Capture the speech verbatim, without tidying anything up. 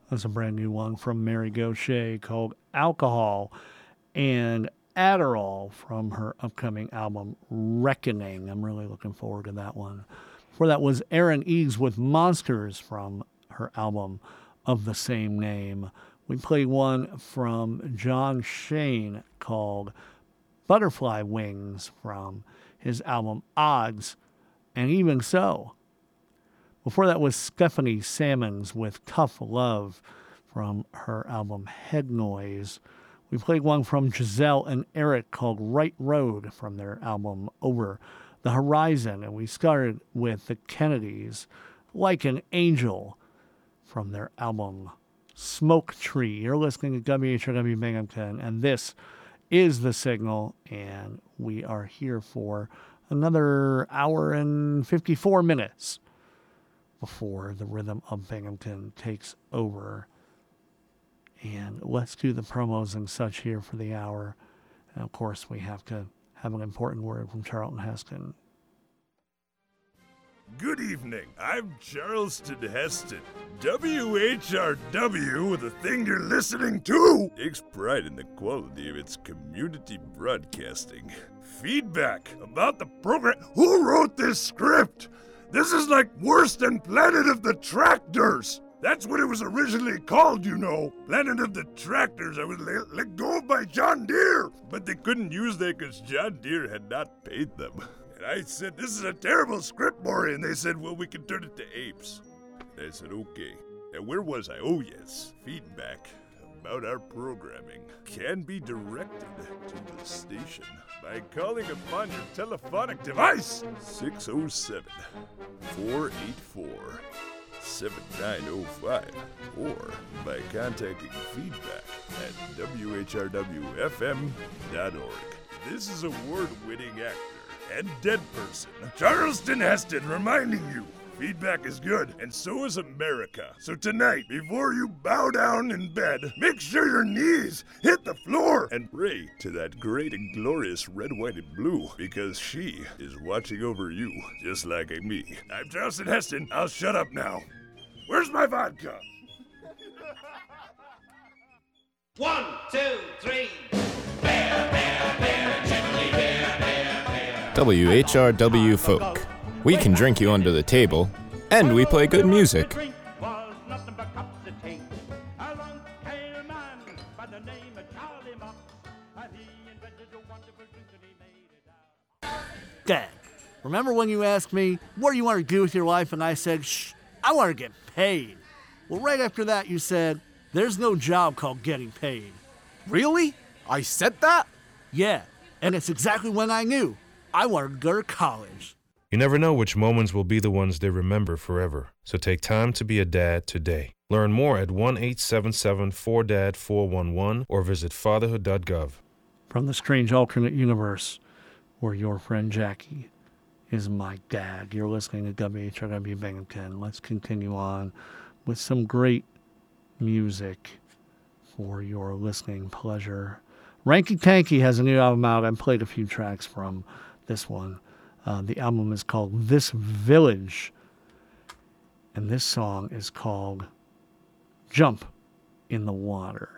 That's a brand new one from Mary Gauthier called Alcohol, and Adderall from her upcoming album Reckoning. I'm really looking forward to that one. Before that was Aaron Eaves with Monsters from her album of the same name. We played one from John Shane called Butterfly Wings from his album Odds, and Even So. Before that was Stephanie Sammons with Tough Love from her album Head Noise. We played one from Giselle and Eric called Right Road from their album Over the Horizon. And we started with the Kennedys, Like an Angel from their album Smoke Tree. You're listening to W H R W Binghamton, and this is The Signal, and we are here for another hour and fifty-four minutes before the Rhythm of Binghamton takes over. And let's do the promos and such here for the hour. And of course, we have to have an important word from Charlton Heston. Good evening. I'm Charleston Heston. W H R W, the thing you're listening to, takes pride in the quality of its community broadcasting. Feedback about the program. Who wrote this script? This is like worse than Planet of the Tractors. That's what it was originally called, you know. Planet of the Tractors. I was let, let go of by John Deere. But they couldn't use that because John Deere had not paid them. And I said, this is a terrible script, Maury. And they said, well, we can turn it to apes. And I said, okay. And where was I? Oh, yes. Feedback about our programming can be directed to the station by calling upon your telephonic device, six oh seven, four eight four, seven nine oh five, or by contacting feedback at W H R W F M dot org. This is award-winning actor and dead person, Charleston Heston, reminding you, feedback is good, and so is America. So tonight, before you bow down in bed, make sure your knees hit the floor and pray to that great and glorious red, white, and blue, because she is watching over you, just like me. I'm Charleston Heston. I'll shut up now. Where's my vodka? One, two, three. Bear, bear, bear, gently bear, bear, bear. W H R W Folk. We can drink you under the table, and we play good music. Dad, remember when you asked me, what do you want to do with your life? And I said, shh, I want to get paid. Well, right after that, you said, there's no job called getting paid. Really? I said that? Yeah, and it's exactly when I knew I wanted to go to college. You never know which moments will be the ones they remember forever. So take time to be a dad today. Learn more at one eight seven seven four D A D four one one or visit fatherhood dot gov. From the strange alternate universe where your friend Jackie is my dad. You're listening to W H R W Binghamton. Let's continue on with some great music for your listening pleasure. Ranky Tanky has a new album out. I played a few tracks from this one. Uh, the album is called This Village, and this song is called Jump in the Water.